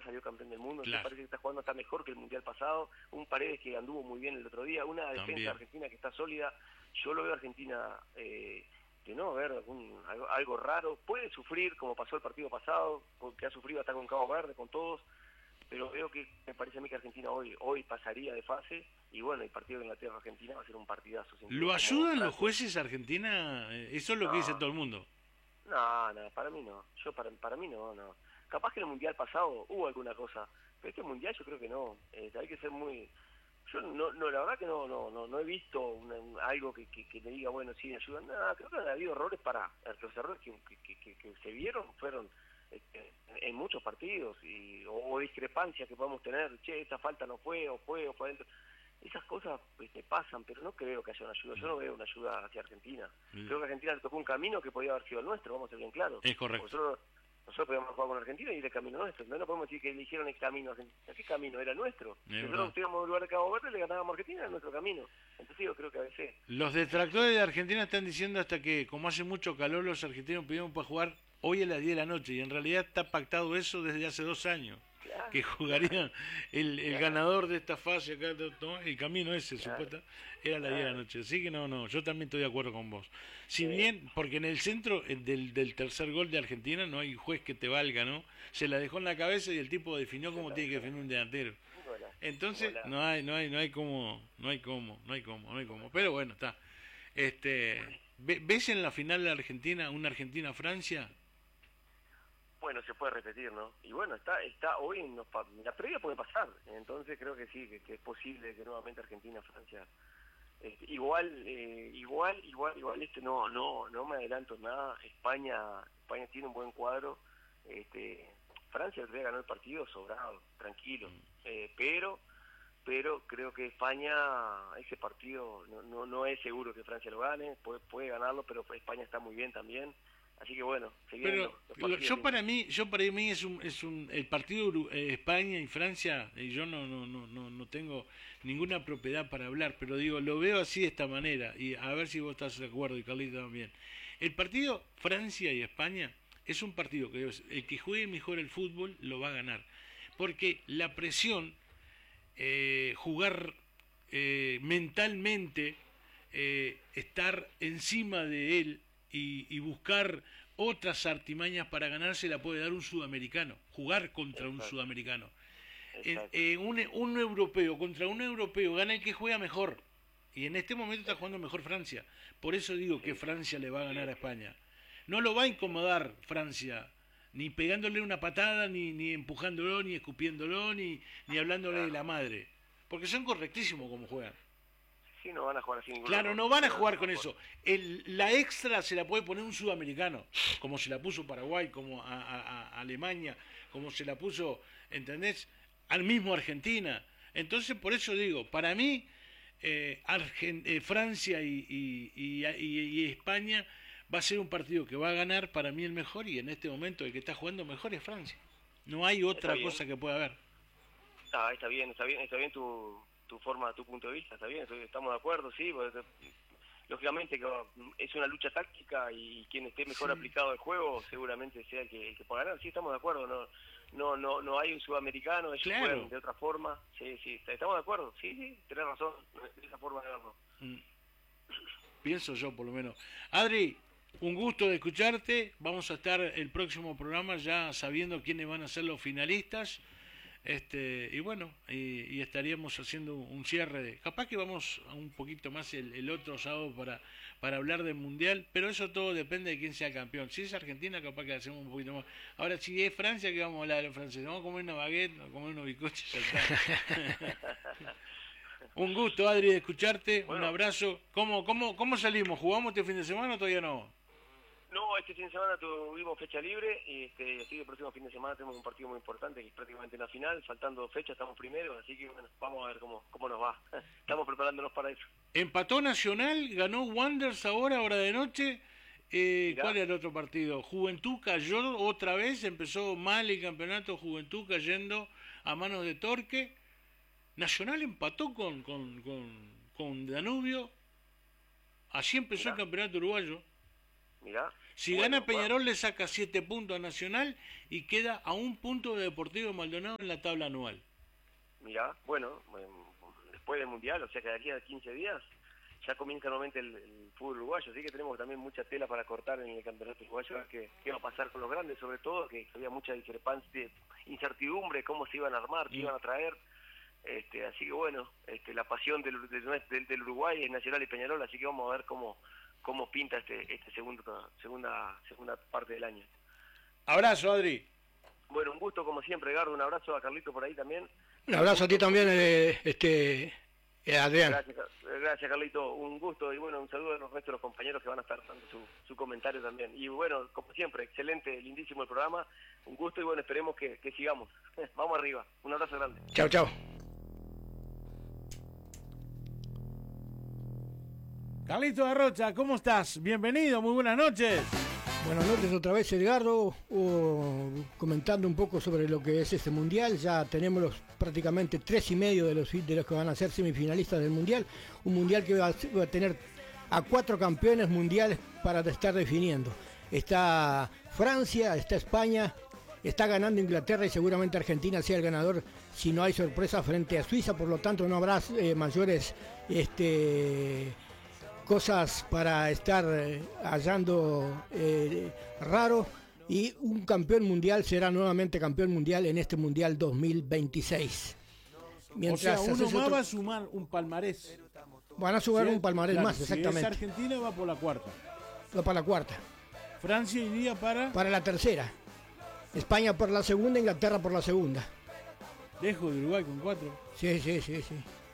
salió campeón del mundo, Claro. me parece que está jugando hasta mejor que el Mundial pasado, un Paredes que anduvo muy bien el otro día, una defensa También. argentina que está sólida. Yo lo veo a Argentina de no ver algo raro, puede sufrir como pasó el partido pasado, porque ha sufrido hasta con Cabo Verde, con todos, pero veo que me parece a mí que Argentina hoy pasaría de fase, y bueno, el partido de Inglaterra-Argentina va a ser un partidazo. Sin ¿Lo duda, como ayudan los Francia. jueces a Argentina? Eso es lo que dice No, todo el mundo. no, para mí no. Para mí no. Capaz que en el Mundial pasado hubo alguna cosa, pero este Mundial yo creo que no. Hay que ser muy... Yo la verdad que no he visto algo que me diga, bueno, sí, ayudan. No, creo que han habido errores los errores que se vieron fueron en muchos partidos, o discrepancias que podemos tener, che, esta falta no fue, o fue adentro. Esas cosas pasan, pero no creo que haya una ayuda. Yo no veo una ayuda hacia Argentina. Creo que Argentina le tocó un camino que podía haber sido el nuestro, vamos a ser bien claros. Es correcto. Nosotros podíamos jugar con Argentina y ir el camino nuestro. No podemos decir que eligieron el camino Argentina. ¿Qué camino? Era nuestro. Si nosotros estuviéramos en el lugar de Cabo Verde, le ganábamos a Argentina, era nuestro camino. Entonces yo creo que a veces... Los detractores de Argentina están diciendo hasta que, como hace mucho calor, los argentinos pidieron para jugar hoy a las 10 de la noche. Y en realidad está pactado eso desde hace 2 años. Claro, Que jugarían el ganador de esta fase acá, ¿no? El camino ese, supuesto, era a las 10 de la noche. Así que no, yo también estoy de acuerdo con vos. Si bien, porque en el centro del tercer gol de Argentina no hay juez que te valga, ¿no? Se la dejó en la cabeza y el tipo definió cómo tiene que definir un delantero. Entonces, no hay cómo. Pero bueno, está. ¿Ves en la final de Argentina una Argentina-Francia? Bueno, se puede repetir, ¿no? Y bueno, está hoy la previa puede pasar, entonces creo que sí, que es posible que nuevamente Argentina-Francia igual no me adelanto nada. España tiene un buen cuadro, Francia todavía ganó el partido sobrado, tranquilo, pero creo que España, ese partido no es seguro que Francia lo gane, puede ganarlo, pero España está muy bien también. Así que bueno, pero yo para mí es el partido España y Francia, y yo no tengo ninguna propiedad para hablar, pero digo, lo veo así de esta manera, y a ver si vos estás de acuerdo, y Carlito también. El partido Francia y España es un partido que el que juegue mejor el fútbol lo va a ganar, porque la presión, jugar mentalmente, estar encima de él, y buscar otras artimañas para ganarse la puede dar un sudamericano, jugar contra un sudamericano. Un europeo contra un europeo gana el que juega mejor, y en este momento está jugando mejor Francia. Por eso digo que Francia le va a ganar a España. No lo va a incomodar Francia, ni pegándole una patada, ni empujándolo, ni escupiéndolo, ni hablándole de la madre, porque son correctísimos como juegan. Sí, no van a jugar así ningún Claro, no van a jugar con eso. La extra se la puede poner un sudamericano, como se la puso Paraguay, como a Alemania, como se la puso, ¿entendés? Al mismo Argentina. Entonces, por eso digo, para mí, Francia y España va a ser un partido que va a ganar, para mí el mejor, y en este momento el que está jugando mejor es Francia. No hay otra cosa que pueda haber. Está bien tu forma, tu punto de vista, está bien, estamos de acuerdo, sí, porque, lógicamente que es una lucha táctica y quien esté mejor aplicado al juego seguramente sea el que pueda ganar, sí, estamos de acuerdo, no hay un sudamericano, ellos juegan de otra forma, sí, estamos de acuerdo, sí, tenés razón, de esa forma de verlo. Pienso yo, por lo menos. Adri, un gusto de escucharte, vamos a estar el próximo programa ya sabiendo quiénes van a ser los finalistas. Y bueno, y estaríamos haciendo un cierre, capaz que vamos a un poquito más el otro sábado para hablar del mundial, pero eso todo depende de quién sea campeón. Si es Argentina, capaz que hacemos un poquito más. Ahora, si es Francia, que vamos a hablar de los franceses, vamos a comer una baguette, a comer unos bizcochos. Un gusto, Adri, de escucharte, un abrazo. ¿Cómo salimos? ¿Jugamos este fin de semana o todavía no? No, este fin de semana tuvimos fecha libre y así el próximo fin de semana tenemos un partido muy importante que es prácticamente una final, faltando 2 fechas estamos primeros, así que bueno, vamos a ver cómo nos va. Estamos preparándonos para eso. Empató Nacional, ganó Wanderers ahora, hora de noche. ¿Cuál era el otro partido? Juventud cayó otra vez, empezó mal el campeonato, Juventud cayendo a manos de Torque. Nacional empató con Danubio. Así empezó el campeonato uruguayo. Mirá. Si gana Peñarol le saca 7 puntos a Nacional y queda a 1 punto de Deportivo Maldonado en la tabla anual. Mirá, bueno, después del Mundial, o sea que de aquí a 15 días ya comienza nuevamente el fútbol uruguayo, así que tenemos también mucha tela para cortar en el campeonato uruguayo, a ver qué va a pasar con los grandes, sobre todo, que había mucha discrepancia, incertidumbre, cómo se iban a armar, qué iban a traer. Así que bueno, la pasión del Uruguay es Nacional y Peñarol, así que vamos a ver cómo pinta segunda parte del año. Abrazo, Adri. Bueno, un gusto como siempre, Edgardo, un abrazo a Carlito por ahí también. Un abrazo a ti también, Adrián. Gracias, Carlito, un gusto y bueno, un saludo a los restos de los compañeros que van a estar dando su comentario también. Y bueno, como siempre, excelente, lindísimo el programa, un gusto y bueno, esperemos que sigamos. Vamos arriba, un abrazo grande. Chao, chao. Carlito Arrocha, ¿cómo estás? Bienvenido, muy buenas noches. Buenas noches otra vez, Edgardo, comentando un poco sobre lo que es este Mundial. Ya tenemos prácticamente 3,5 de los que van a ser semifinalistas del Mundial. Un Mundial que va a tener a 4 campeones mundiales para estar definiendo. Está Francia, está España, está ganando Inglaterra y seguramente Argentina sea el ganador si no hay sorpresa frente a Suiza. Por lo tanto, no habrá mayores cosas para estar hallando raro, y un campeón mundial será nuevamente campeón mundial en este Mundial 2026. Mientras uno más va a sumar un palmarés. Van a sumar un palmarés más, exactamente. Si es Argentina va por la cuarta. Va para la cuarta. Francia iría para la tercera. España por la segunda, Inglaterra por la segunda. Lejos de Uruguay con 4. Sí.